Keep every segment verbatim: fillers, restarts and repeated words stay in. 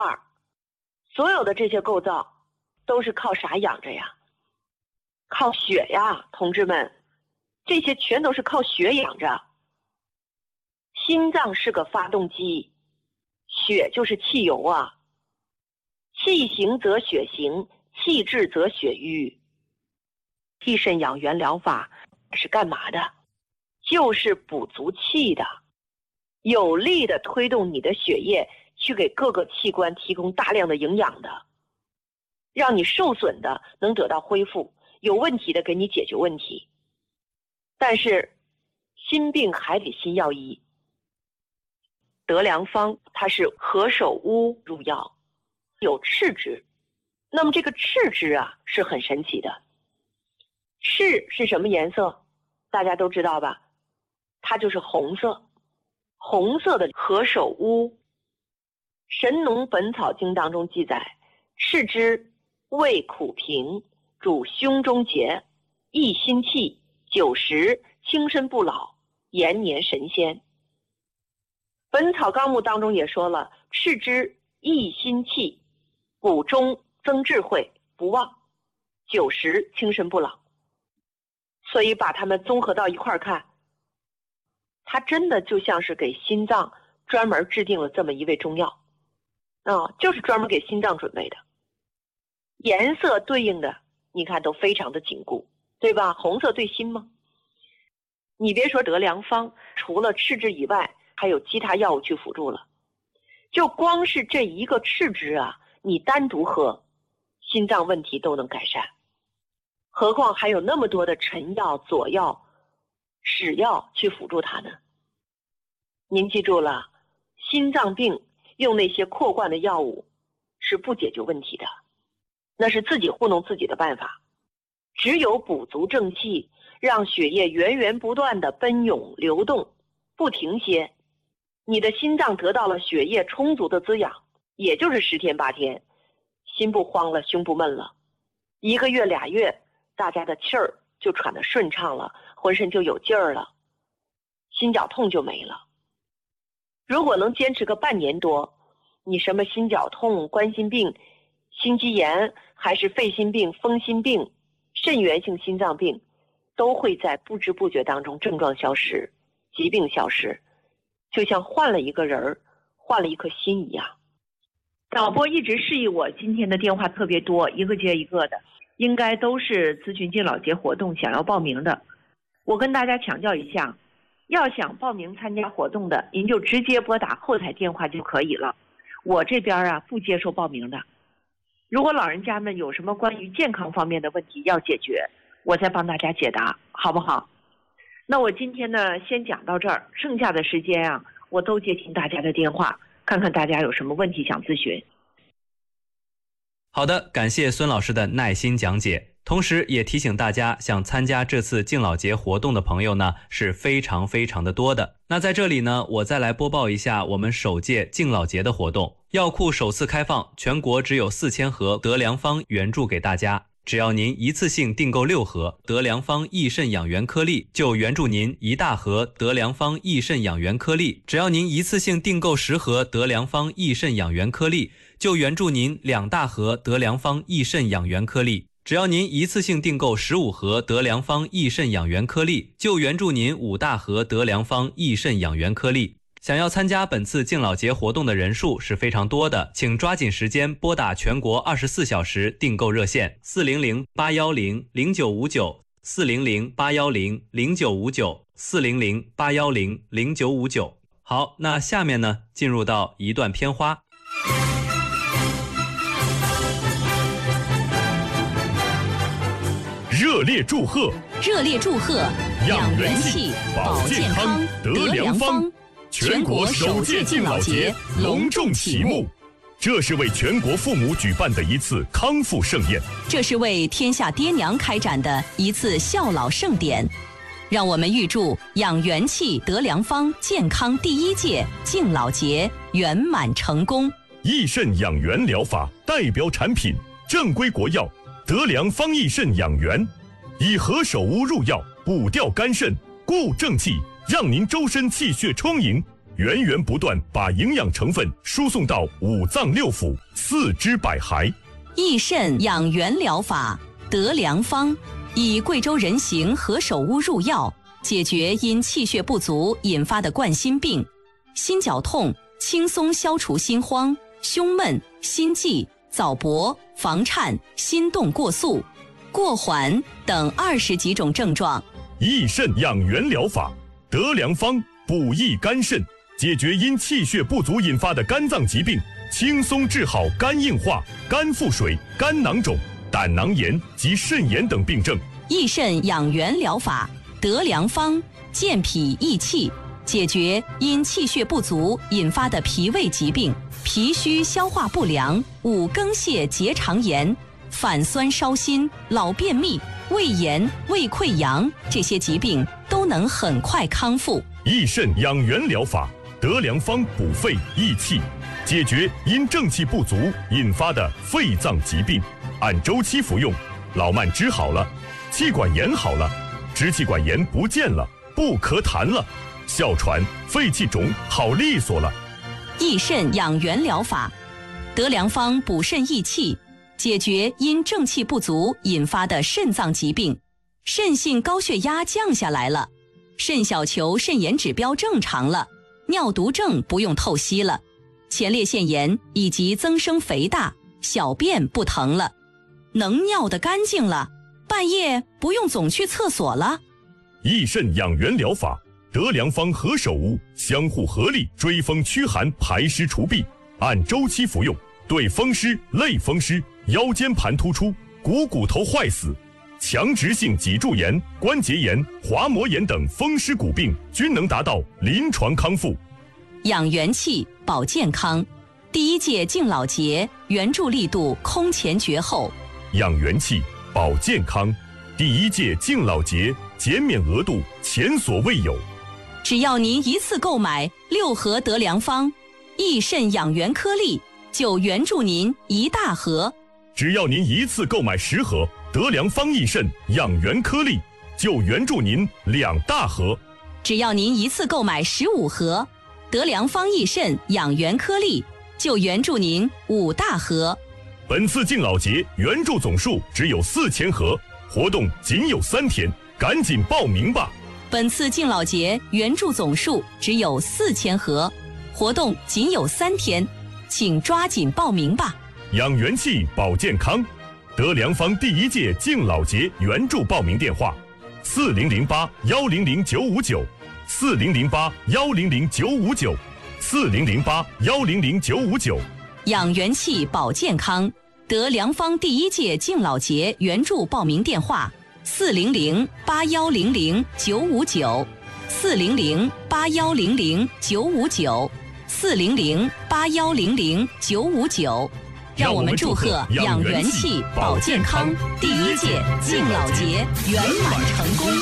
二，所有的这些构造都是靠啥养着呀？靠血呀，同志们，这些全都是靠血养着。心脏是个发动机，血就是汽油啊。气行则血行，气滞则血瘀。益肾养元疗法是干嘛的？就是补足气的，有力的推动你的血液去给各个器官提供大量的营养的，让你受损的能得到恢复，有问题的给你解决问题。但是心病还得心药医。德良方它是何首乌入药，有赤汁。那么这个赤汁啊是很神奇的。赤是什么颜色？大家都知道吧？它就是红色。红色的何首乌。《神农本草经》当中记载，赤汁味苦平，主胸中结，益心气，久食轻身不老，延年神仙。《本草纲目》当中也说了，赤汁益心气，补中增智慧，不忘，久食轻身不老。所以把它们综合到一块儿看，它真的就像是给心脏专门制定了这么一味中药啊、哦，就是专门给心脏准备的。颜色对应的你看都非常的紧固，对吧？红色对心吗？你别说德良方，除了赤汁以外还有其他药物去辅助了。就光是这一个赤汁啊，你单独喝心脏问题都能改善，何况还有那么多的臣药、佐药、使药去辅助它呢？您记住了，心脏病用那些扩灌的药物是不解决问题的，那是自己糊弄自己的办法。只有补足正气，让血液源源不断的奔涌流动，不停歇，你的心脏得到了血液充足的滋养，也就是十天八天，心不慌了，胸不闷了，一个月俩月，大家的气儿就喘得顺畅了，浑身就有劲儿了，心绞痛就没了。如果能坚持个半年多，你什么心绞痛、冠心病、心肌炎，还是肺心病、风心病、肾源性心脏病，都会在不知不觉当中症状消失，疾病消失，就像换了一个人，换了一颗心一样。 导播一直示意我今天的电话特别多，一个接一个的，应该都是咨询敬老节活动想要报名的。我跟大家强调一下，要想报名参加活动的，您就直接拨打后台电话就可以了。我这边啊不接受报名的。如果老人家们有什么关于健康方面的问题要解决，我再帮大家解答，好不好？那我今天呢先讲到这儿，剩下的时间啊我都接听大家的电话，看看大家有什么问题想咨询。 好的，感谢孙老师的耐心讲解。同时也提醒大家，想参加这次敬老节活动的朋友呢是非常非常的多的。那在这里呢，我再来播报一下我们首届敬老节的活动。药库首次开放，全国只有四千盒德良方援助给大家。只要您一次性订购六盒德良方益肾养元颗粒，就援助您一大盒德良方益肾养元颗粒；只要您一次性订购十盒德良方益肾养元颗粒，就援助您两大盒德良方益肾养元颗粒；只要您一次性订购十五盒德良方益肾养元颗粒，就援助您五大盒德良方益肾养元颗粒。想要参加本次敬老节活动的人数是非常多的，请抓紧时间拨打全国二十四小时订购热线四零零八一零零九五九 四零零八一零零九五九 四零零八一零零九五九。好，那下面呢进入到一段片花。 热烈祝贺！ 热烈祝贺！ 养元气，保健康，德良方。全国首届敬老节隆重启幕，这是为全国父母举办的一次康复盛宴， 这是为天下爹娘开展的一次孝老盛典。让我们预祝养元气德良方健康第一届敬老节圆满成功。 益肾养元疗法代表产品正规国药德良方益肾养元，以何首乌入药，补调肝肾，固正气，让您周身气血充盈， 源源不断把营养成分输送到五脏六腑、四肢百骸。 益肾养元疗法得良方，以贵州人形何首乌入药，解决因气血不足引发的冠心病、心绞痛，轻松消除心慌、胸闷、心悸、早搏、房颤、心动过速、过缓等二十几种症状。 益肾养元疗法得良方，补益肝肾，解决因气血不足引发的肝脏疾病，轻松治好肝硬化、肝腹水、肝囊肿、胆囊炎及肾炎等病症。 益肾养元疗法得良方，健脾益气，解决因气血不足引发的脾胃疾病、脾虚消化不良、五更泻结肠炎、反酸烧心、老便秘、胃炎、胃溃疡这些疾病都能很快康复。 益肾养元疗法得良方，补肺益气，解决因正气不足引发的肺脏疾病，按周期服用，老慢支好了，气管炎好了，支气管炎不见了，不咳痰了，哮喘、肺气肿好利索了。 益肾养元疗法得良方，补肾益气，解决因正气不足引发的肾脏疾病，肾性高血压降下来了，肾小球肾炎指标正常了，尿毒症不用透析了，前列腺炎以及增生肥大，小便不疼了，能尿得干净了，半夜不用总去厕所了。 益肾养元疗法得良方何首乌相互合力，追风驱寒，排湿除痹，按周期服用，对风湿、类风湿、腰间盘突出、股骨头坏死、强直性脊柱炎、关节炎、滑膜炎等风湿骨病均能达到临床康复。 养元气保健康，第一届敬老节援助力度空前绝后。 养元气保健康，第一届敬老节减免额度前所未有。 只要您一次购买六盒得良方益肾养元颗粒，就援助您一大盒。 只要您一次购买十盒得良方益肾养元颗粒，就援助您两大盒。 只要您一次购买十五盒得良方益肾养元颗粒，就援助您五大盒。 本次敬老节援助总数只有四千盒，活动仅有三天，赶紧报名吧。 本次敬老节援助总数只有四千盒，活动仅有三天，请抓紧报名吧。 养元气保健康，得良方第一届敬老节援助报名电话：四零零八幺零零九五九，四零零八幺零零九五九，四零零八幺零零九五九。 养元气保健康，得良方第一届敬老节援助报名电话：四零零八幺零零九五九，四零零八幺零零九五九，四零零八幺零零九五九。让我们祝贺养元气保健康第一届敬老节圆满成功。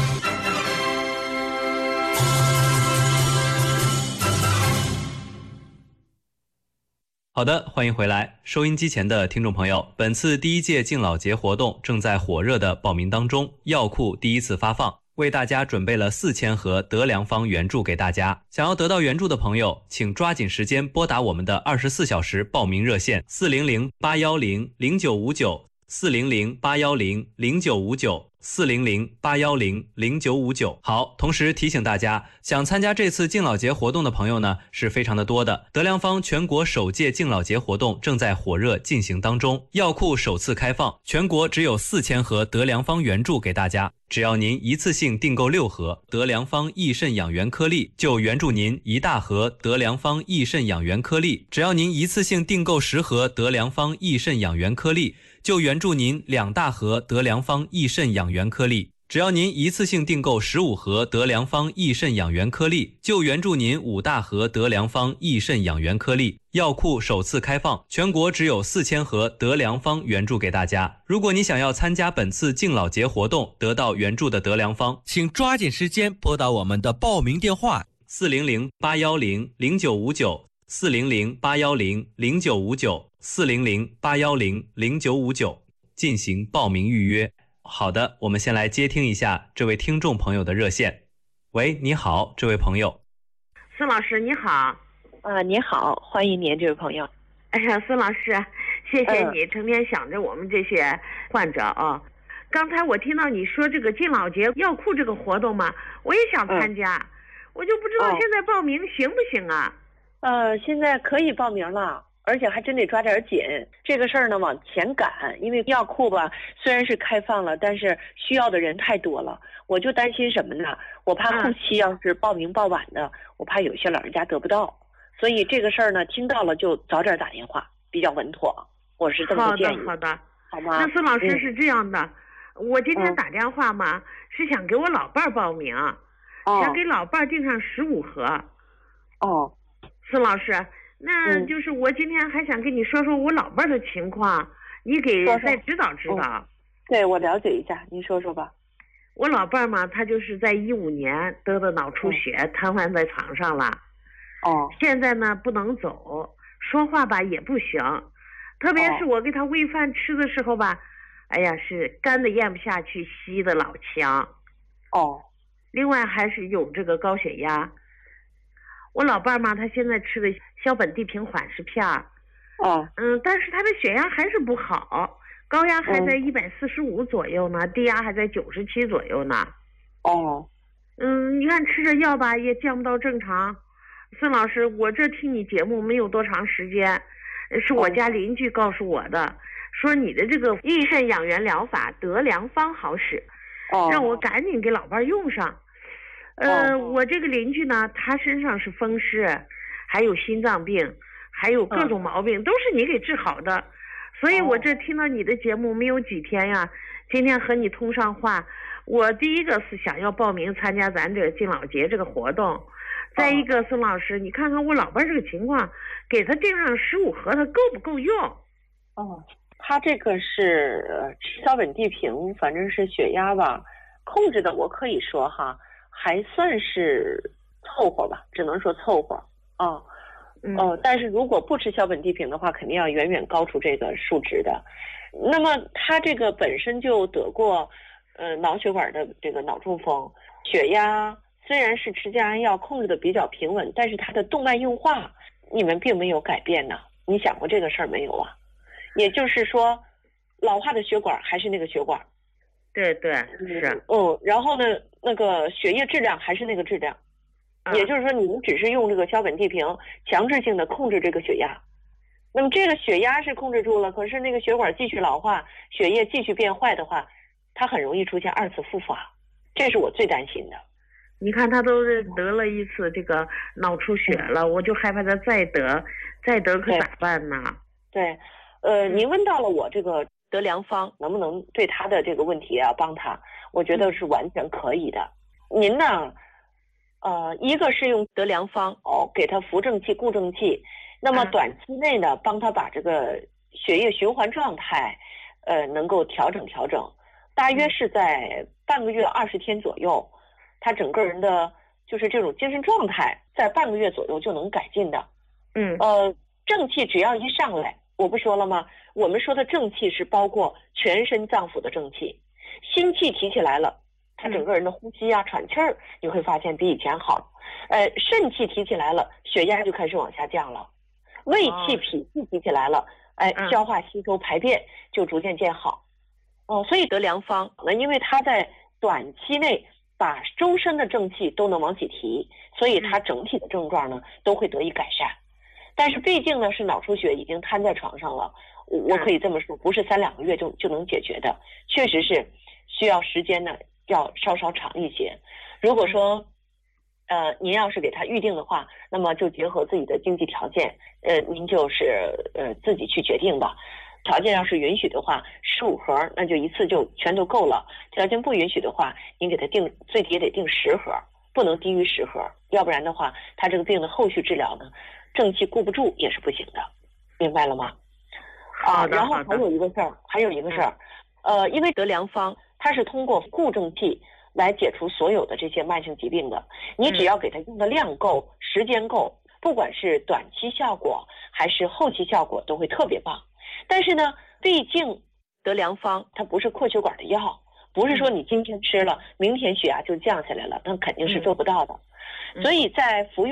好的，欢迎回来，收音机前的听众朋友，本次第一届敬老节活动正在火热的报名当中，药库第一次发放，为大家准备了四千盒得良方援助给大家。想要得到援助的朋友，请抓紧时间拨打我们的二十四小时报名热线四零零八幺零零九五九，四零零八幺零零九五九，四零零八幺零零九五九。好，同时提醒大家，想参加这次敬老节活动的朋友呢，是非常的多的。得良方全国首届敬老节活动正在火热进行当中，药库首次开放，全国只有四千盒得良方援助给大家。只要您一次性订购六盒得良方益肾养元颗粒，就援助您一大盒得良方益肾养元颗粒；只要您一次性订购十盒得良方益肾养元颗粒，就援助您两大盒得良方益肾养元颗粒；只要您一次性订购十五盒得良方益肾养元颗粒，就援助您五大盒得良方益肾养元颗粒。药库首次开放，全国只有四千盒得良方援助给大家。如果你想要参加本次敬老节活动，得到援助的得良方， 请抓紧时间拨打我们的报名电话四零零八幺零零九五九，四零零八幺零零九五九，四零零八幺零零九五九进行报名预约。好的，我们先来接听一下这位听众朋友的热线。喂，你好，这位朋友。 孙老师你好。 啊，你好，欢迎您，这位朋友。 哎呀，孙老师，谢谢你成天想着我们这些患者啊。嗯、刚才我听到你说这个敬老节药库这个活动嘛，我也想参加，嗯、我就不知道现在报名行不行啊？ 呃，现在可以报名了，而且还真得抓点紧。这个事儿呢往前赶，因为药库吧虽然是开放了，但是需要的人太多了，我就担心什么呢？我怕后期要是报名报晚的，嗯、我怕有些老人家得不到。所以这个事儿呢，听到了就早点打电话，比较稳妥。我是这么建议。 好的，好的， 好吗？ 那孙老师是这样的，嗯、我今天打电话嘛，嗯、是想给我老伴儿报名，哦、想给老伴儿订上十五盒。 哦， 孙老师，那就是我今天还想跟你说说我老伴儿的情况，你给再指导指导。 嗯、对，我了解一下，您说说吧。 我老伴儿嘛，他就是在一五年得的脑出血，嗯、瘫痪在床上了。 哦， 现在呢不能走，说话吧也不行，特别是我给他喂饭吃的时候吧，哎呀是干的咽不下去，稀的老呛。 哦， 另外还是有这个高血压。我老伴儿嘛，他现在吃的硝苯地平缓释片儿。 哦， 嗯，但是他的血压还是不好，高压还在一百四十五左右呢，嗯、低压还在九十七左右呢。 哦， 嗯，你看吃着药吧也降不到正常。孙老师，我这听你节目没有多长时间，是我家邻居告诉我的，哦、说你的这个益肾养元疗法德良方好使， 哦、 让我赶紧给老伴用上。呃， 哦、 我这个邻居呢，他身上是风湿，还有心脏病，还有各种毛病，嗯、都是你给治好的。所以我这听到你的节目没有几天呀，今天和你通上话，我第一个是想要报名参加咱这个敬老节这个活动。再一个，孙老师，你看看我老伴这个情况，给他订上十五盒，他够不够用？ 哦，他这个是吃硝苯地平，反正是血压吧，控制的我可以说哈，还算是凑合吧，只能说凑合啊。哦，嗯呃，但是如果不吃硝苯地平的话，肯定要远远高出这个数值的。那么他这个本身就得过呃脑血管的这个脑中风，血压。虽然是吃降压药控制的比较平稳，但是它的动脉硬化你们并没有改变呢。你想过这个事儿没有啊？也就是说，老化的血管还是那个血管。 对对是。 嗯，然后呢，那个血液质量还是那个质量。嗯、也就是说，你们只是用这个硝苯地平强制性的控制这个血压。那么这个血压是控制住了，可是那个血管继续老化，血液继续变坏的话，它很容易出现二次复发，这是我最担心的。 你看他都是得了一次这个脑出血了，嗯、我就害怕他再得，再得可咋办呢？ 对，呃，您问到了我这个德良方能不能对他的这个问题啊帮他，我觉得是完全可以的。嗯、您呢，呃，一个是用德良方哦，给他扶正气、固正气，那么短期内呢，帮他把这个血液循环状态，呃，能够调整调整，大约是在半个月二十天左右。他整个人的就是这种精神状态，在半个月左右就能改进的。 嗯， 呃，正气只要一上来，我不说了吗？我们说的正气是包括全身脏腑的正气，心气提起来了，他整个人的呼吸啊、喘气儿，你会发现比以前好。呃，肾气提起来了，血压就开始往下降了；胃气、脾气提起来了，哎，消化、吸收、排便就逐渐见好。哦，所以德良方，那因为它在短期内把周身的正气都能往起提，所以它整体的症状呢都会得以改善。但是毕竟呢是脑出血已经瘫在床上了，我可以这么说，不是三两个月就就能解决的，确实是需要时间呢，要稍稍长一些。如果说呃您要是给他预定的话，那么就结合自己的经济条件，呃您就是呃自己去决定吧。条件要是允许的话，十五盒那就一次就全都够了。条件不允许的话，您给他定最低得定十盒，不能低于十盒，要不然的话，他这个病的后续治疗呢，正气顾不住也是不行的，明白了吗？啊，然后还有一个事儿，还有一个事儿，呃，因为德良方它是通过固正气来解除所有的这些慢性疾病的，你只要给他用的量够，时间够，不管是短期效果还是后期效果都会特别棒。但是呢，毕竟德良方它不是扩血管的药，不是说你今天吃了，明天血压就降下来了，那肯定是做不到的。所以在服用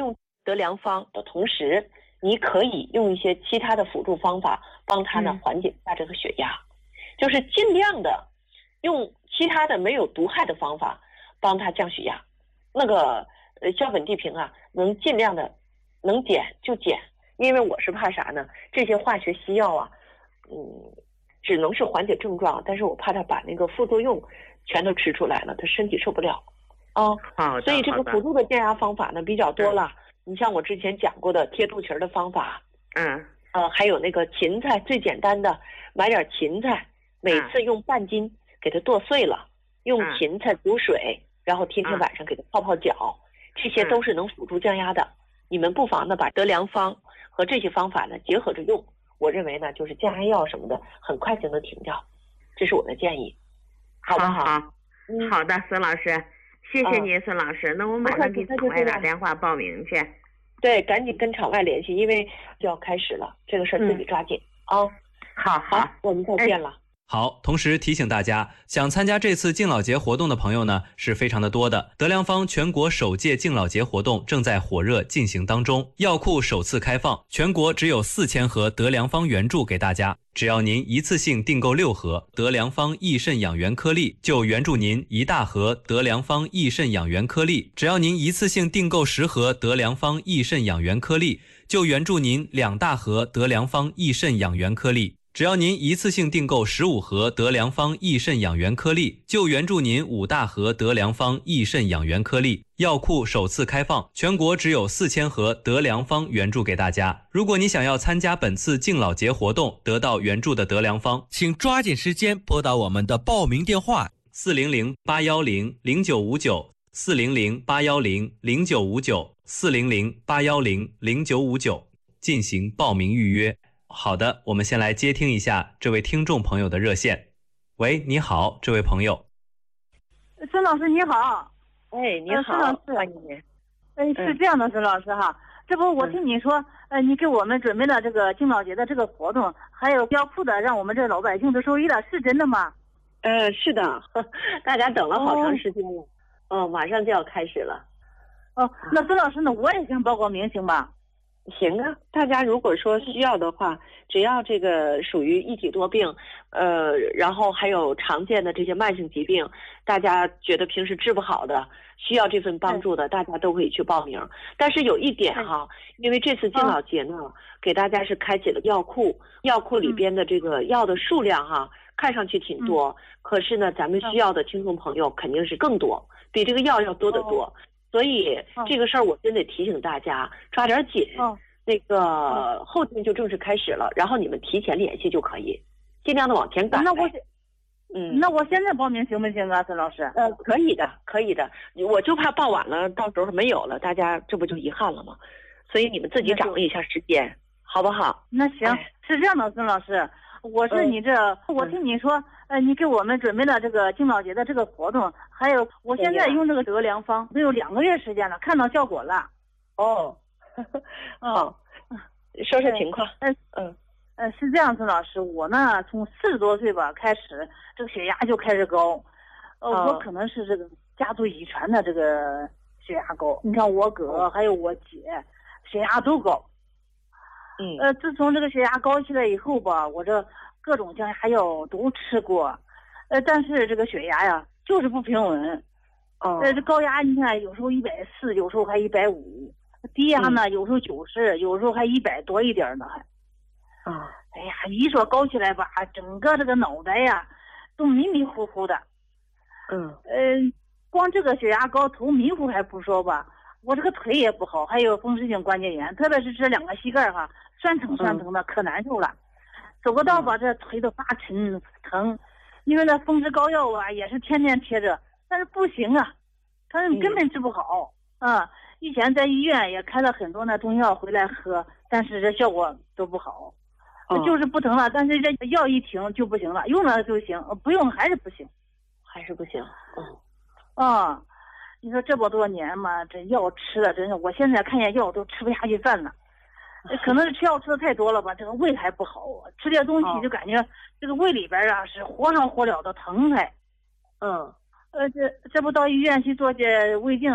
德良方的同时，你可以用一些其他的辅助方法帮他呢缓解一下这个血压，就是尽量的用其他的没有毒害的方法帮他降血压。那个呃硝苯地平啊，能尽量的能减就减，因为我是怕啥呢？这些化学西药啊，嗯，只能是缓解症状，但是我怕他把那个副作用全都吃出来了，他身体受不了。哦， 好的， 所以这个辅助的降压方法呢比较多了。你像我之前讲过的贴肚脐的方法， 嗯， 呃，还有那个芹菜，最简单的，买点芹菜，每次用半斤给它剁碎了，用芹菜煮水，然后天天晚上给它泡泡脚，这些都是能辅助降压的。你们不妨呢把德良方和这些方法呢结合着用，我认为呢就是降压药什么的很快就能停掉，这是我的建议，好不好？ 好，嗯，好的，孙老师。谢谢您，孙老师。那我马上给场外打电话报名去。 对，赶紧跟场外联系，因为就要开始了，这个事儿自己抓紧啊。 好好， 我们再见了。 好，同时提醒大家，想参加这次敬老节活动的朋友呢，是非常的多的。德良方全国首届敬老节活动正在火热进行当中，药库首次开放，全国只有四千盒德良方原著给大家。只要您一次性订购六盒德良方益肾养元颗粒，就援助您一大盒德良方益肾养元颗粒；只要您一次性订购十盒德良方益肾养元颗粒，就援助您两大盒德良方益肾养元颗粒。只要您一次性订购十五盒德良方益肾养元颗粒，就援助您五大盒德良方益肾养元颗粒。药库首次开放，全国只有四千盒德良方援助给大家。如果你想要参加本次敬老节活动，得到援助的德良方， 请抓紧时间拨打我们的报名电话： 四零零八幺零零九五九，四零零八幺零零九五九，四零零八幺零零九五九，进行报名预约。好的，我们先来接听一下这位听众朋友的热线。喂，你好，这位朋友。 孙老师你好。 哎，你好， 呃、孙老师，哎，是这样的，孙老师哈，这不我听你说，嗯、呃，你给我们准备了这个敬老节的这个活动，还有药库的，让我们这老百姓都受益了，是真的吗？ 呃，是的，大家等了好长时间了，哦、呃，马上就要开始了。 哦，那孙老师呢，我也想报个名行吧？ 行啊，大家如果说需要的话，只要这个属于一体多病，呃，然后还有常见的这些慢性疾病，大家觉得平时治不好的，需要这份帮助的，大家都可以去报名。但是有一点哈，因为这次敬老节呢，给大家是开启了药库，药库里边的这个药的数量哈，看上去挺多，可是呢，咱们需要的听众朋友肯定是更多，比这个药要多得多。所以这个事儿我真得提醒大家抓点紧，哦、那个后天就正式开始了，然后你们提前联系就可以，尽量的往前赶。 那我嗯，那我现在报名行不行啊，孙老师？ 呃，可以的，可以的。我就怕报晚了，到时候没有了，大家这不就遗憾了吗？所以你们自己掌握一下时间，好不好？ 那行，哎、是这样的，孙老师。我是你这，嗯、我听你说，呃，你给我们准备了这个敬老节的这个活动，还有我现在用这个德良方，都有两个月时间了，看到效果了。 哦，哦，说说情况。 嗯嗯呃，是这样子，老师，我呢从四十多岁吧开始，这个血压就开始高，呃，哦、我可能是这个家族遗传的这个血压高。你看我哥还有我姐，血压都高。 嗯， 呃，自从这个血压高起来以后吧，我这各种降压药都吃过，呃，但是这个血压呀就是不平稳。 哦， 呃，这高压你看有时候一百四，有时候还一百五，低压呢、嗯、有时候九十，有时候还一百多一点呢还。 啊、哦， 哎呀，一说高起来吧，整个这个脑袋呀都迷迷糊糊的。 嗯， 呃，光这个血压高头迷糊还不说吧，我这个腿也不好，还有风湿性关节炎，特别是这两个膝盖哈，酸疼酸疼的，嗯、可难受了。走个道吧，这腿都发沉疼，因为那风湿膏药啊也是天天贴着，但是不行啊，他根本治不好。嗯、啊，以前在医院也开了很多那中药回来喝，但是这效果都不好。嗯、就是不疼了，但是这药一停就不行了，用了就行，不用还是不行， 还是不行。嗯， 啊，你说这么多年嘛，这药吃的真是，我现在看见药都吃不下去饭了，可能是吃药吃的太多了吧，这个胃还不好，吃点东西就感觉这个胃里边啊是活上活了的疼还。 嗯， 呃，这这不到医院去做些胃镜，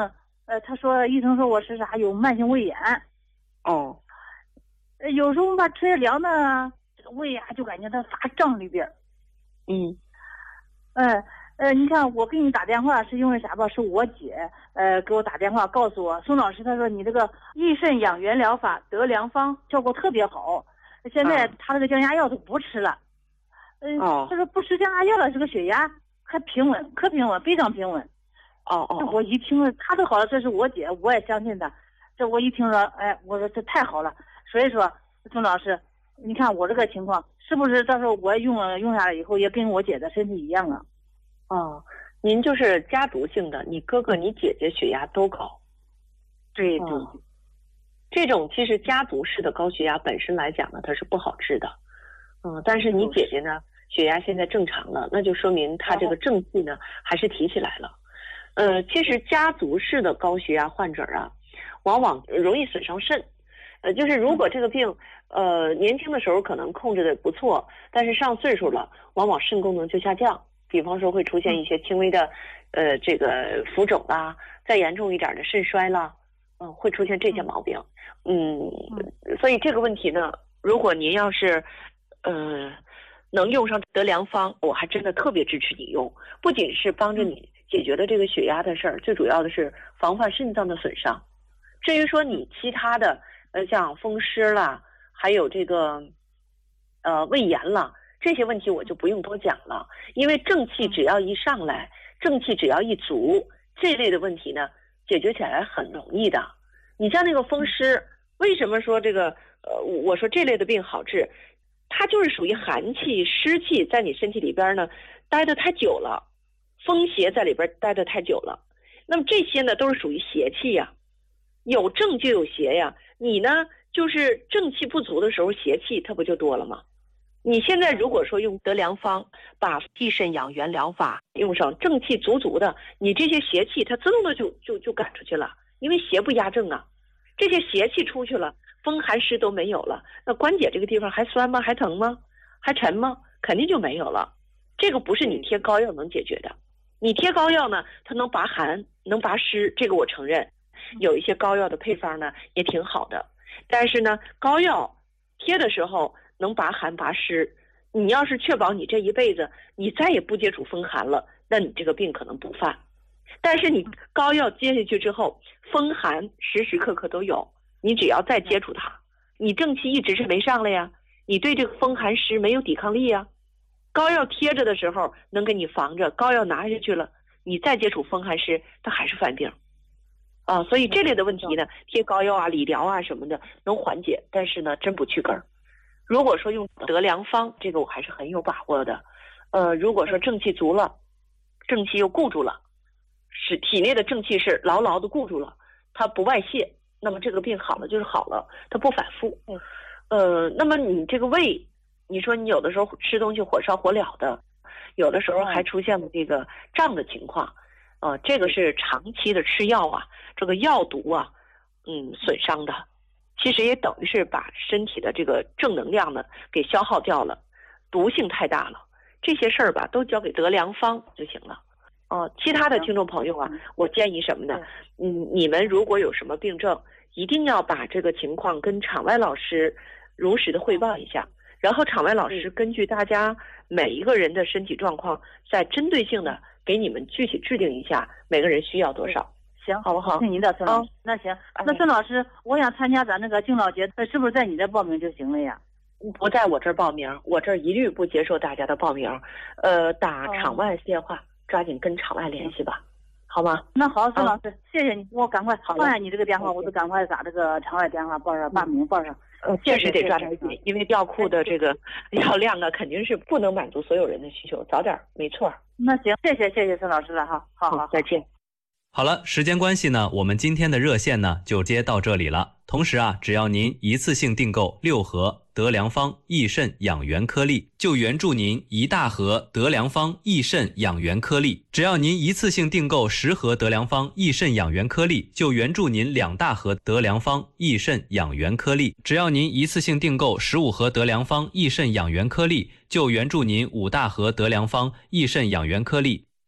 呃，他说医生说我是啥有慢性胃炎。 哦。 呃，有时候吧吃凉的胃呀、啊，就感觉它发胀里边。 嗯。 呃呃，你看我给你打电话是因为啥吧？是我姐呃给我打电话告诉我，孙老师他说你这个益肾养元疗法得良方效果特别好，现在他这个降压药都不吃了。嗯、呃， 哦。 他说不吃降压药了，这个血压还平稳，可平稳，非常平稳。 哦哦。 我一听他都好了，这是我姐，我也相信他。这我一听说，哎，我说这太好了。所以说，孙老师，你看我这个情况，是不是到时候我用了用下来以后，也跟我姐的身体一样啊？ 哦，您就是家族性的，你哥哥、你姐姐血压都高。 对对。 嗯，这种其实家族式的高血压本身来讲呢，它是不好治的。嗯，但是你姐姐呢，血压现在正常了，那就说明她这个正气呢还是提起来了。呃，其实家族式的高血压患者啊，往往容易损伤肾。呃，就是如果这个病，呃，年轻的时候可能控制的不错，但是上岁数了，往往肾功能就下降。比方说会出现一些轻微的，呃，这个浮肿啦，再严重一点的肾衰啦，嗯、呃，会出现这些毛病。嗯，所以这个问题呢，如果您要是，呃，能用上得良方，我还真的特别支持你用，不仅是帮着你解决了这个血压的事儿，最主要的是防范肾脏的损伤。至于说你其他的，呃，像风湿啦，还有这个，呃，胃炎啦。这些问题我就不用多讲了，因为正气只要一上来，正气只要一足，这类的问题呢，解决起来很容易的。你像那个风湿，为什么说这个呃，我说这类的病好治，它就是属于寒气、湿气在你身体里边呢待得太久了，风邪在里边待得太久了。那么这些呢都是属于邪气呀，有正就有邪呀。你呢就是正气不足的时候，邪气它不就多了吗？你现在如果说用得良方，把益肾养元疗法用上，正气足足的，你这些邪气它自动的就就就赶出去了，因为邪不压正啊，这些邪气出去了，风寒湿都没有了，那关节这个地方还酸吗？还疼吗？还沉吗？肯定就没有了。这个不是你贴膏药能解决的，你贴膏药呢，它能拔寒，能拔湿，这个我承认，有一些膏药的配方呢也挺好的，但是呢，膏药贴的时候能拔寒拔湿，你要是确保你这一辈子你再也不接触风寒了，那你这个病可能不犯。但是你膏药接下去之后，风寒时时刻刻都有，你只要再接触它，你正气一直是没上来呀，你对这个风寒湿没有抵抗力呀。膏药贴着的时候能给你防着，膏药拿下去了，你再接触风寒湿，它还是犯病啊。所以这类的问题呢，贴膏药啊、理疗啊什么的能缓解，但是呢，真不去根儿。如果说用得良方，这个我还是很有把握的。呃，如果说正气足了，正气又固住了，使体内的正气是牢牢的固住了，它不外泄，那么这个病好了就是好了，它不反复。呃，那么你这个胃，你说你有的时候吃东西火烧火燎的，有的时候还出现了这个胀的情况，呃，这个是长期的吃药啊，这个药毒啊，嗯，损伤的。其实也等于是把身体的这个正能量呢给消耗掉了，毒性太大了。这些事儿吧，都交给得良方就行了。哦、呃，其他的听众朋友啊，我建议什么呢？嗯，你们如果有什么病症，一定要把这个情况跟场外老师如实的汇报一下，然后场外老师根据大家每一个人的身体状况，再针对性的给你们具体制定一下每个人需要多少。 行， 好不好？ 听您的，孙老师。哦、那行，那孙老师，我想参加咱那个敬老节，是不是在你这报名就行了呀？ 不在我这儿报名，我这儿一律不接受大家的报名。呃，打场外电话，哦、抓紧跟场外联系吧，好吗？ 那好，孙老师，嗯、谢谢你，我赶快放下你这个电话，我就赶快打这个场外电话报上，报名报上。 呃，确实得抓紧，因为药库的这个药量啊，肯定是不能满足所有人的需求，早点没错。 那行，谢谢谢谢孙老师了哈，好好， 再见。 好了，时间关系呢，我们今天的热线呢就接到这里了。同时啊，只要您一次性订购六盒得良方益肾养元颗粒，就援助您一大盒得良方益肾养元颗粒；只要您一次性订购十盒得良方益肾养元颗粒，就援助您两大盒得良方益肾养元颗粒；只要您一次性订购十五盒得良方益肾养元颗粒，就援助您五大盒得良方益肾养元颗粒。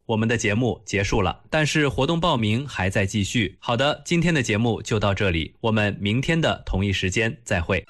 我们的节目结束了，但是活动报名还在继续。好的，今天的节目就到这里，我们明天的同一时间再会。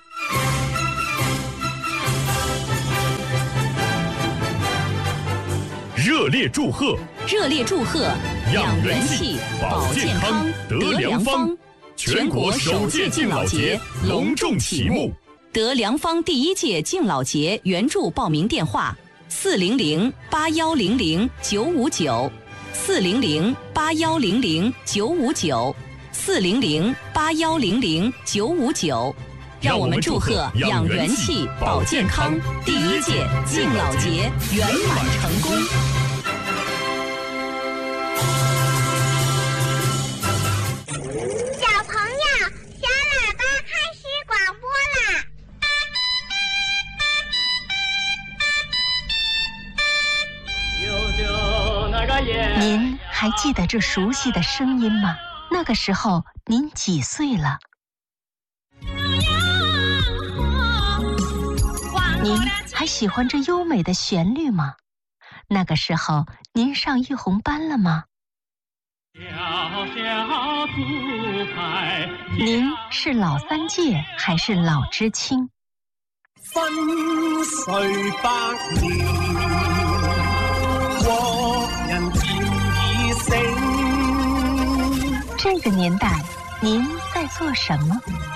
热烈祝贺！ 热烈祝贺！ 养元气，保健康，得良方，全国首届敬老节隆重启幕。 得良方第一届敬老节援助报名电话：四零零八幺零零九五九，四零零八幺零零九五九，四零零八幺零零九五九。让我们祝贺养元气、保健康第一届敬老节圆满成功。 小朋友，小喇叭开始广播啦！ 您还记得这熟悉的声音吗？那个时候您几岁了？您还喜欢这优美的旋律吗？那个时候您上一红班了吗？您是老三届还是老知青？ 分岁百年，國人便已醒。 这个年代，您在做什么？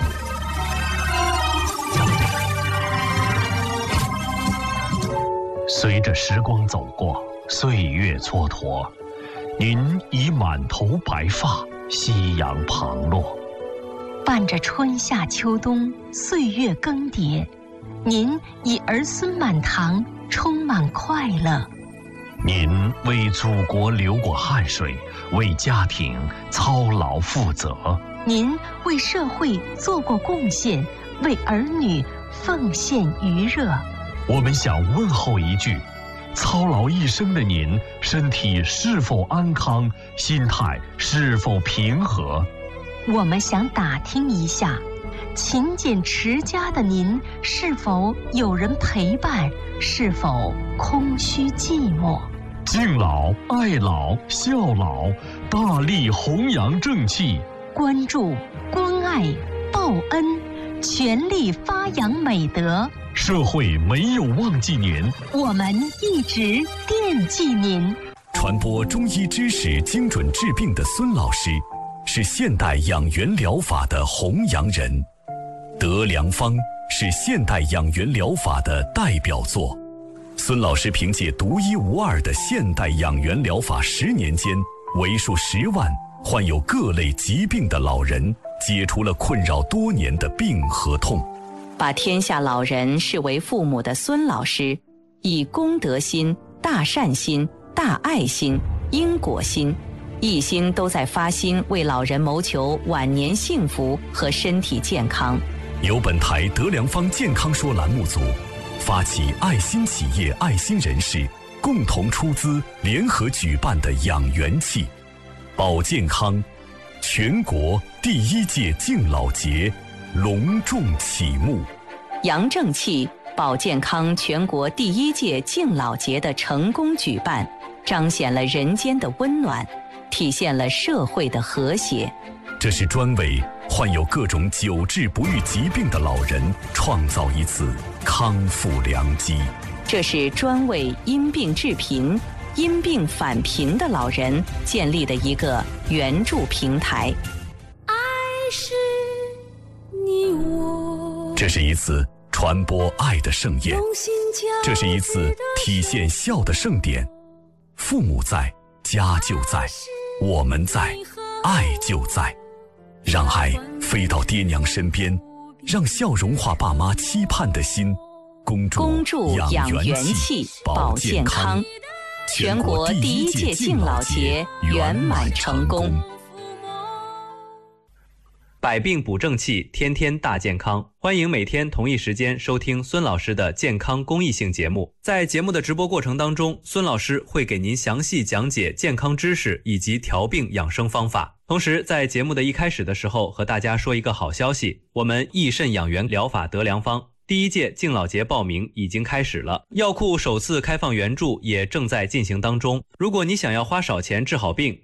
随着时光走过，岁月蹉跎，您已满头白发，夕阳旁落。 伴着春夏秋冬，岁月更迭，您已儿孙满堂，充满快乐。 您为祖国流过汗水，为家庭操劳负责。 您为社会做过贡献，为儿女奉献余热。 我们想问候一句：操劳一生的您，身体是否安康，心态是否平和？ 我们想打听一下，勤俭持家的您，是否有人陪伴，是否空虚寂寞？ 敬老、爱老、孝老，大力弘扬正气， 关注、关爱、报恩，全力发扬美德。 社会没有忘记您， 我们一直惦记您。 传播中医知识、精准治病的孙老师，是现代养元疗法的弘扬人。得良方是现代养元疗法的代表作。孙老师凭借独一无二的现代养元疗法，十年间为数十万患有各类疾病的老人解除了困扰多年的病和痛。 把天下老人视为父母的孙老师，以公德心、大善心、大爱心、因果心，一心都在发心为老人谋求晚年幸福和身体健康。 由本台得良方健康说栏目组发起爱心企业、爱心人士共同出资联合举办的养元气、保健康全国第一届敬老节隆重启幕。 养正气、保健康全国第一届敬老节的成功举办，彰显了人间的温暖，体现了社会的和谐。 这是专为患有各种久治不愈疾病的老人创造一次康复良机。 这是专为因病致贫、因病返贫的老人建立的一个援助平台。 爱是你我， 这是一次传播爱的盛宴，这是一次体现孝的盛典。父母在，家就在，我们在，爱就在。让爱飞到爹娘身边，让笑融化爸妈期盼的心。恭祝养元气、保健康， 全国第一届敬老节圆满成功。 百病补正气，天天大健康。欢迎每天同一时间收听孙老师的健康公益性节目。在节目的直播过程当中，孙老师会给您详细讲解健康知识以及调病养生方法。同时，在节目的一开始的时候，和大家说一个好消息，我们益肾养元疗法得良方第一届敬老节报名已经开始了，药库首次开放援助也正在进行当中。如果你想要花少钱治好病，